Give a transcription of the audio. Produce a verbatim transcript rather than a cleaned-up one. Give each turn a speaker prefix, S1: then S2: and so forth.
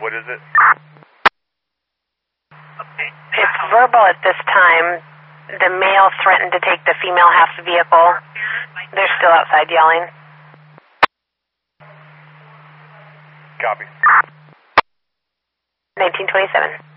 S1: what is it?
S2: It's verbal at this time. The male threatened to take the female half of the vehicle. They're still outside yelling.
S1: Copy.
S2: nineteen twenty-seven.